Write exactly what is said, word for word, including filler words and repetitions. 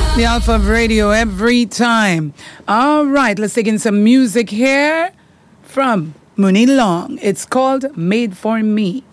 The Alpha of Radio every time. All right, let's take in some music here from Mooney Long. It's called Made for Me.